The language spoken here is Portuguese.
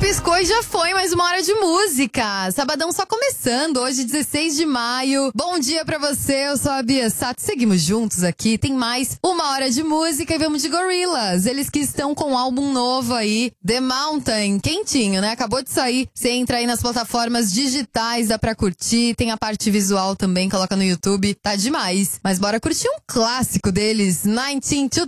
Piscou e já foi mais uma hora de música. Sabadão só começando, hoje 16 de maio. Bom dia pra você, eu sou a Bia Sato. Seguimos juntos aqui, tem mais uma hora de música e vamos de Gorillaz. Eles que estão com um álbum novo aí, The Mountain, quentinho, né? Acabou de sair. Você entra aí nas plataformas digitais, dá pra curtir. Tem a parte visual também, coloca no YouTube. Tá demais. Mas bora curtir um clássico deles, 19